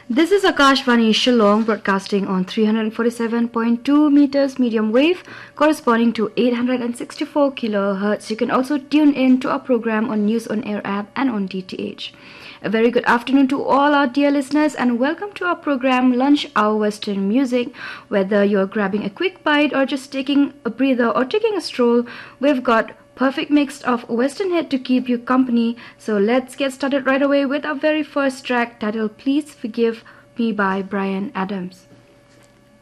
This is Akashvani Shillong broadcasting on 347.2 meters medium wave corresponding to 864 kilohertz. You can also tune in to our program on News on Air app and on DTH. A very good afternoon to all our dear listeners and welcome to our program Lunch Hour Western Music. Whether you're grabbing a quick bite or just taking a breather or taking a stroll, we've got perfect mix of western hit to keep you company. So let's get started right away with our very first track titled Please Forgive Me by Bryan Adams.